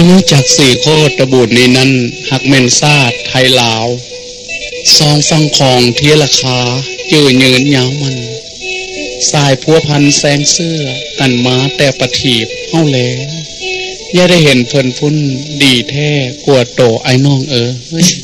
จากสี่โคตรบูรนี้นั้นหักเมนซาดไทยลาวซองฟังของเทียราคาเจอเยินยาวมันสายพัวพันแสงเสื้อกันมาแต่ประทีบเฮาแล้วย่าได้เห็นเพิ่นพุ่นดีแท้กวดโตไอ้น้อง